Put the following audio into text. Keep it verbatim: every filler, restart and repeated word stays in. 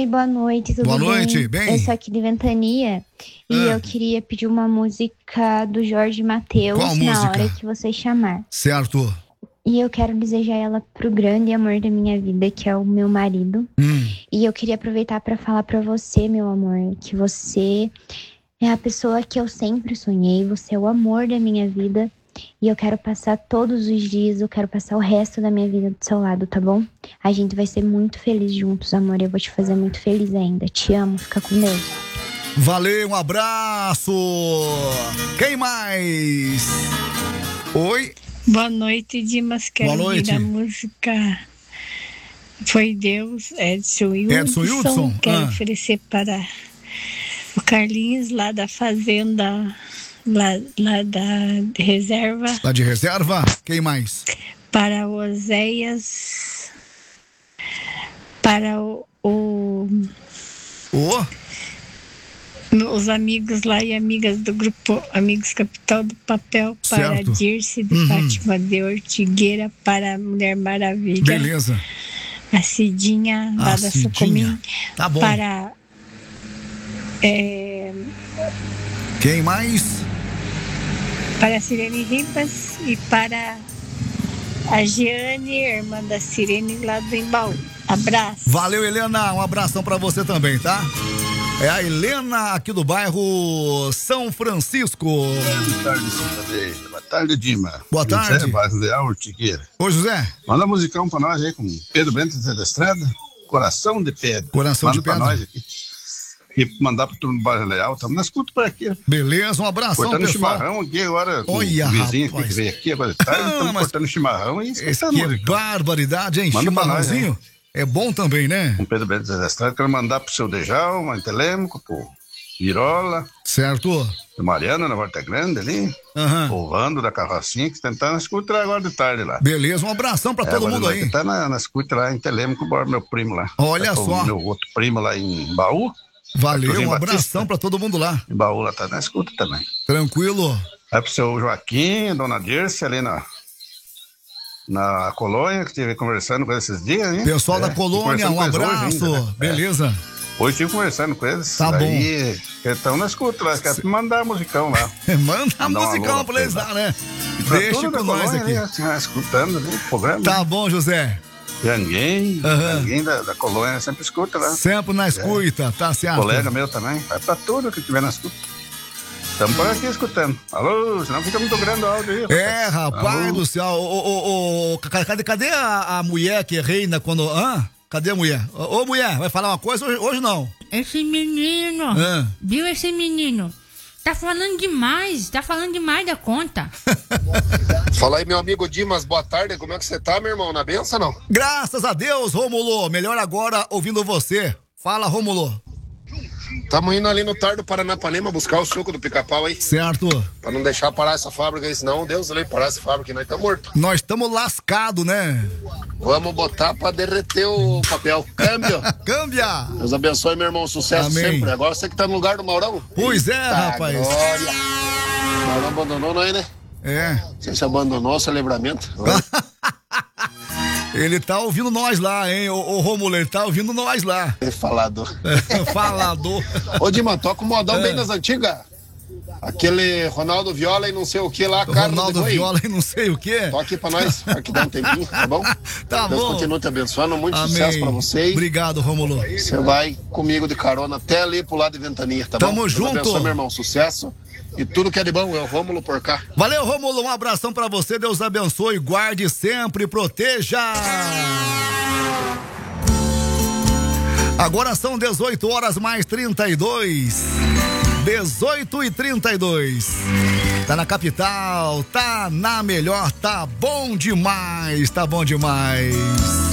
Oi, boa noite, tudo boa bem? Boa noite, bem? Eu sou aqui de Ventania e ah. eu queria pedir uma música do Jorge Mateus. Qual na música? hora que você chamar. Certo. E eu quero desejar ela pro grande amor da minha vida, que é o meu marido. Hum. E eu queria aproveitar para falar para você, meu amor, que você é a pessoa que eu sempre sonhei, você é o amor da minha vida. E eu quero passar todos os dias, eu quero passar o resto da minha vida do seu lado, tá bom? A gente vai ser muito feliz juntos, amor. Eu vou te fazer muito feliz ainda. Te amo, fica com Deus. Valeu, um abraço! Quem mais? Oi? Boa noite, Dimas. Quero Boa noite. ouvir a música Foi Deus, Edson Hudson. Edson Hudson? Quero ah. oferecer para o Carlinhos, lá da Fazenda, lá, lá da de reserva. Lá de reserva? Quem mais? Para o Oséias, para o... o oh. os amigos lá e amigas do grupo Amigos Capital do Papel, para certo. Dirce de uhum. Fátima de Ortigueira, para a Mulher Maravilha. Beleza. A Cidinha, lá a da Cidinha. Sucumim. Tá bom. Para... É, quem mais? Para a Sirene Ribas e para a Giane, irmã da Sirene, lá do Embaú. Abraço. Valeu, Helena. Um abração pra você também, tá? É a Helena aqui do bairro São Francisco. Boa tarde, Santa. Boa tarde, Dima. Boa tarde. José Vaz Leal Ortigueira. Ô, José. Manda musicão pra nós aí com Pedro Bento da Estrada. Coração de Pedro. Coração Manda de Pedro. Manda pra nós aqui. E mandar pro turno do Bairro Leal. Estamos na escuta por aqui. Beleza, um abração, cortando pessoal. chimarrão aqui agora. Olha, o vizinho rapaz. aqui que veio aqui agora de tarde. Estamos mas... cortando chimarrão e escutando. Que música. Barbaridade, hein? Manda Chimarrãozinho. Nós, é bom também, né? Com Pedro Bento da Estrada. Quero mandar pro seu Djalma, em Telêmaco, pro Virola. Certo. Do Mariana, na Volta Grande ali. Aham. Uhum. O Vando da Carrocinha, que tentando escutar agora de tarde lá. Beleza, um abração pra é, todo mundo aí. Que tá na, na escuta lá em Telêmaco, meu primo lá. Olha tá só. Meu outro primo lá em Baú. Valeu, um abração Batista. Pra todo mundo lá. Em Baú lá tá na escuta também. Tranquilo. É pro seu Joaquim, dona Dirce ali na, na colônia, que estive conversando com eles esses dias, hein? Pessoal é, da colônia, um abraço. Hoje, ainda, né? Beleza. É. Hoje estive conversando com eles. Tá bom. Aí, estão na escuta lá, quer mandar musicão lá. Manda musicão pra eles lá, né? Deixa com nós aqui. Ali, escutando ali, o programa. Tá bom, José. Ninguém, uhum. ninguém da, da colônia sempre escuta lá. Sempre na escuta, é. Tá certo. Colega meu também, vai pra tudo que tiver na escuta. Estamos por aqui escutando. Alô, senão fica muito grande o áudio aí. Rapaz. É, rapaz Alô. do céu. Ô, ô, ô, cadê, cadê a, a mulher que reina quando... Hã? Cadê a mulher? Ô, ô mulher, vai falar uma coisa? Hoje, hoje não. Esse menino, ah. viu esse menino? Tá falando demais, tá falando demais da conta. Fala aí, meu amigo Dimas, boa tarde, como é que você tá, meu irmão? Na benção, não? Graças a Deus, Rômulo, melhor agora ouvindo você. Fala, Rômulo. Tamo indo ali no Tar do Paranapanema buscar o suco do pica-pau aí. Certo. Pra não deixar parar essa fábrica aí, senão Deus ali parar essa fábrica e nós tá morto. Nós estamos lascados, né? Vamos botar pra derreter o papel. Câmbio. Câmbia. Deus abençoe, meu irmão, sucesso Amém. sempre. Agora você que tá no lugar do Maurão. Pois é, Eita, rapaz. Glória. O Maurão abandonou nós, né? É. Você se abandonou o celebramento. Ele tá ouvindo nós lá, hein? O, o Rômulo, ele tá ouvindo nós lá. É falador. Falador. Ô, Dima, toca o modão é. bem das antigas. Aquele Ronaldo Viola e não sei o que lá, cara. Ronaldo Viola e não sei o que. Toca aqui pra nós, pra que dá um tempinho, tá bom? Tá Deus bom. continue te abençoando, muito Amém. Sucesso pra vocês. Obrigado, Rômulo. Você vai comigo de carona até ali pro lado de Ventania, tá Tamo bom? Tamo junto. Deus abençoe, meu irmão, sucesso. E tudo que é de bom, é o Rômulo por cá. Valeu, Rômulo, um abração pra você, Deus abençoe, guarde sempre, proteja. Agora são dezoito horas mais trinta e dois. dezoito e trinta e dois. Tá na capital, tá na melhor, tá bom demais, tá bom demais.